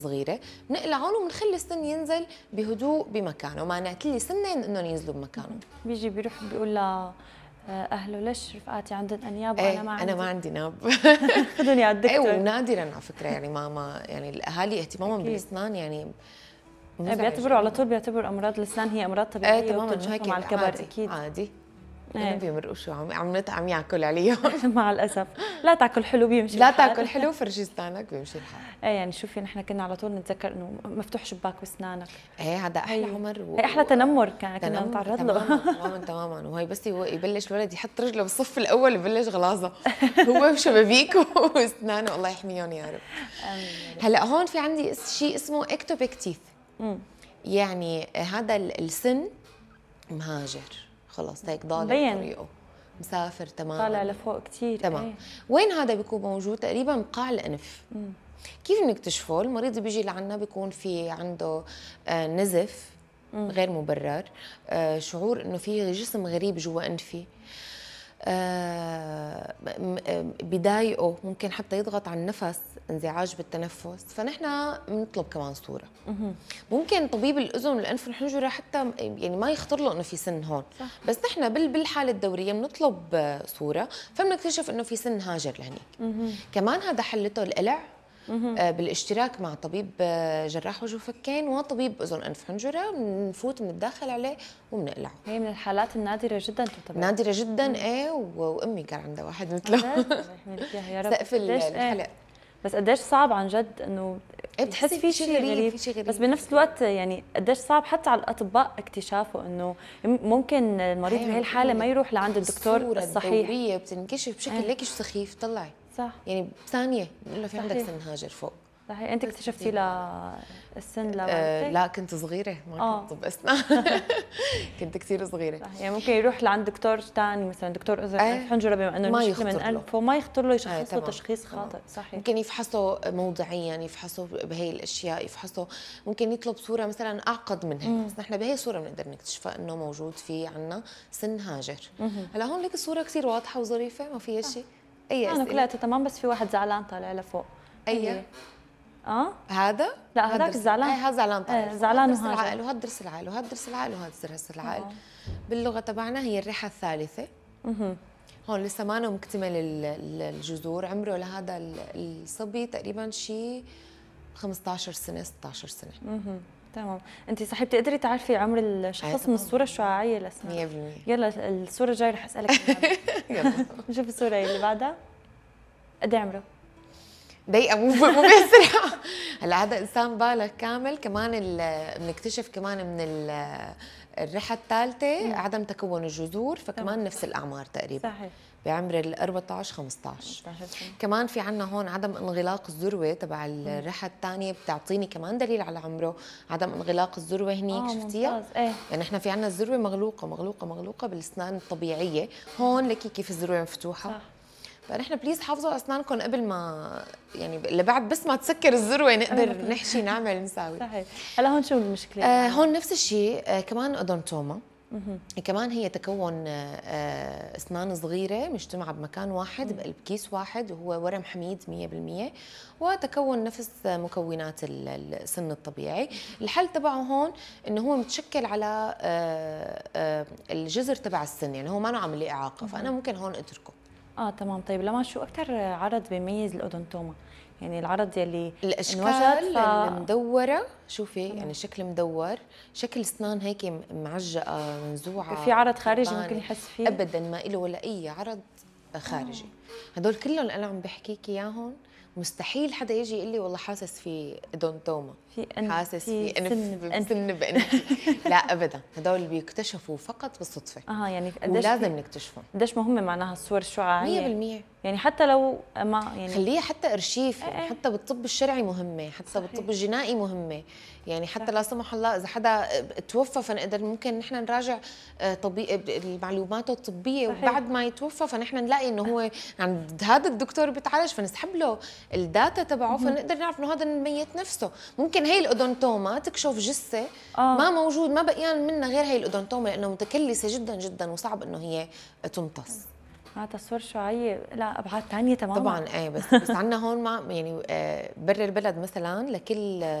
صغيره بنقلعهم وبنخلي السن ينزل بهدوء بمكانه، معنات لي سنين انهم ينزلوا بمكانهم. بيجي بيروح بيقول اهله ليش رفقاتي عندهم انياب ايه وانا ما عندي؟ انا ما عندي ناب. خذوني على ايه الدكتور. ونادرا على فكره، يعني ما يعني الاهالي اهتمامهم بالاسنان يعني مزعج. بيعتبروا على طول بيعتبروا امراض الاسنان هي امراض ايه طبيعيه تماما، وبتنشفهم هيك مع الكبر. عادي اكيد عادي. ايه. انه بيمرقوا شو عم ياكل عليهم. مع الاسف لا تاكل حلو بيمشي لا الحال. تاكل حلو فرجي اسنانك بيمشي الحال. ايه يعني شوفي نحن كنا على طول نتذكر انه مفتوح شباك باسنانك. ايه هذا احلى عمر هي احلى تنمر كنا نتعرض له. تماما تماما. وهي بس يبلش الولد يحط رجله بالصف الاول يبلش غلاظه. هو وشبابيك واسنانه الله يحميهم يا رب. هلا هون في عندي شيء اسمه اكتوبيك تيث. يعني هذا السن مهاجر خلص، هيك ضال طريقه مسافر تماما، طالع لفوق كثير. تمام. ايه. وين هذا بيكون موجود؟ تقريبا بقاع الانف. كيف بنكتشفه؟ المريض بيجي لعنا بيكون في عنده نزف غير مبرر، شعور انه في جسم غريب جوا انفي، بضايقه، ممكن حتى يضغط على النفس، انزعاج بالتنفس، فنحن بنطلب كمان صوره. ممكن طبيب الاذن والانف والحنجره حتى يعني ما يخطر له انه في سن هون، صح. بس نحن بالحاله الدوريه بنطلب صوره فبنكتشف انه في سن هاجر لهنيك. كمان هذا حلته القلع بالاشتراك مع طبيب جراح وجه وفكين وطبيب اذن انف حنجره، بنفوت بنتداخل عليه وبنقلعه. هي من الحالات النادره جدا تعتبر. نادره جدا. ايه وامي كان عندها واحد مثله. يا رب. سقف الحلق. بس قديش صعب عن جد انه بتحس في شيء غريب. بس بنفس الوقت يعني قديش صعب حتى على الاطباء اكتشافه انه ممكن المريض بهي الحاله ما يروح لعند الدكتور الصحيح. الدوريه بتنكشف بشكل ليك شو سخيف طلعي، صح. يعني بثانيه بنقول له في عندك سن هاجر فوق. صحيح. انت اكتشفتي للسن لا كنت صغيره، ما كنت طب اسنان. كنت كثير صغيره. صح. يعني ممكن يروح لعند دكتور ثاني مثلا دكتور اذن حنجره بما انه المشكله من انفه ما يخطر له يشخص له تشخيص خاطئ. صحيح. ممكن يفحصوا موضعيا، يفحصوا بهي الاشياء، يفحصوا ممكن يطلب صوره مثلا اعقد من هيك، بس نحن بهي الصوره بنقدر نكتشفها انه موجود في عندنا سن هاجر. هلا هون لك الصوره كثير واضحه وظريفه ما فيها شيء. اي انا كلها تمام بس في واحد زعلان طالع لفوق. هذا؟ لا هذاك الزعلان. هذا زعلان طالع. زعلان وهذا العقل وهذا ضرس العقل وهذا ضرس العقل وهذا ضرس العقل. باللغه تبعنا هي الريحه الثالثه. هون لسه ما مكتمل الجذور، عمره لهذا الصبي تقريبا شيء 15 سنه 16 سنه. تمام. انت صحيح بتقدري تعرفي عمر الشخص من الصوره الشعاعيه للاسنان 100%. يلا الصوره الجايه رح اسالك. يلا نشوف الصوره اللي بعدها. قد ايه عمره؟ دقيقة مو بسرعة. هلا هذا انسان بالغ كامل. كمان بنكتشف كمان من الريحة الثالثة عدم تكون الجذور، فكمان نفس الأعمار تقريبا. صحيح. بعمر ال 14 15. كمان في عنا هون عدم انغلاق الذروة تبع الريحة الثانية، بتعطيني كمان دليل على عمره. عدم انغلاق الذروة هنيك شفتيها؟ يعني احنا في عنا الذروة مغلوقة مغلوقة مغلوقة بالأسنان الطبيعية، هون لكي كيف الذروة مفتوحة. صح. فنحن بليز حافظوا اسنانكم قبل ما يعني لبعد بس ما تسكر الذروه نقدر نحشي نعمل نساوي. صحيح. هلا هون شو المشكله؟ هون نفس الشيء. كمان اودونتوما. كمان هي تكون اسنان صغيره مجتمعه بمكان واحد بقلب كيس واحد، وهو ورم حميد 100%، وتكون نفس مكونات السن الطبيعي. الحل تبعه هون انه هو متشكل على الجذر تبع السن، يعني هو ما عامل لي اعاقه، فانا ممكن هون اتركه. تمام. طيب لما شو اكثر عرض بيميز الاودونتوما؟ يعني العرض يلي الاشكال المدوره. شوفي يعني شكل مدور، شكل اسنان هيك معجقه منزوعه. في عرض خارجي ممكن يحس فيه؟ ابدا ما له ولا اي عرض خارجي. هدول كلهم اللي انا عم بحكيك اياهم مستحيل حدا يجي يقول لي والله حاسس في اودونتوما، حاسس في انف سن بانفي. لا ابدا، هدول بيكتشفوا فقط بالصدفه. يعني قديش ولازم نكتشفهم. قديش مهمه معناها الصور الشعاعيه 100%. يعني حتى لو ما يعني خليها حتى ارشيف، يعني حتى بالطب الشرعي مهمه، حتى صحيح. بالطب الجنائي مهمه، يعني حتى صحيح. لا سمح الله اذا حدا توفى فنقدر ممكن نحن نراجع معلوماته الطبيه، صحيح. وبعد ما يتوفى فنحن نلاقي انه هو عند هذا الدكتور بيتعالج، فنسحب له الداتا تبعه فنقدر نعرف انه هذا الميت نفسه. ممكن هي الاودونتوما تكشف جثه ما موجود، ما بقيان منها غير هي الاودونتوما، لانه متكلسه جدا جدا وصعب انه هي تمتص. تصوير شعاعيه لا ابعاد ثانيه تماما طبعا. بس عندنا هون مع يعني برا البلد مثلا لكل